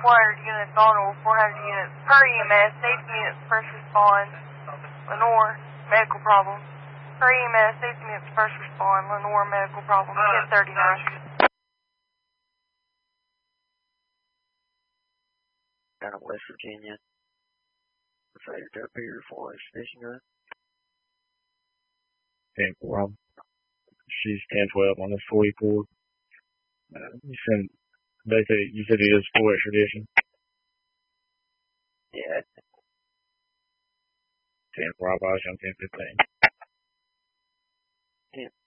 400 units Arnold, 400 units per EMS, safety units first respond, Lenore, medical problem. Per EMS, safety units first respond, Lenore, medical problem, 1039. Out of West Virginia. Decided up here for station gun. 10-4. She's 10-12 on this 44. You said it is for extradition. Yeah. 10-4, I'll buy you on 10-15. 10.